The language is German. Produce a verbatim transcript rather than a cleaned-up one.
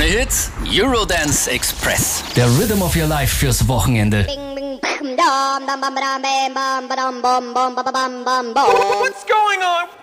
Hit Eurodance Express. Der Rhythm of Your Life fürs Wochenende. What's going on?